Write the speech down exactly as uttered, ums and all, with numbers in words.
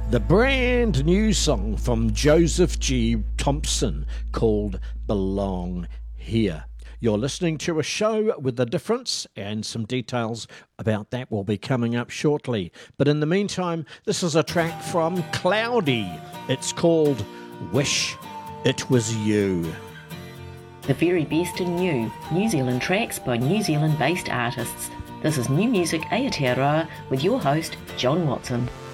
The brand new song from Joseph G. Thompson called Belong Here. You're listening to a show with a difference, and some details about that will be coming up shortly. But in the meantime, this is a track from Cloudy. It's called Wish It Was You. The very best in new New Zealand tracks by New Zealand-based artists. This is New Music Aotearoa with your host, John Watson.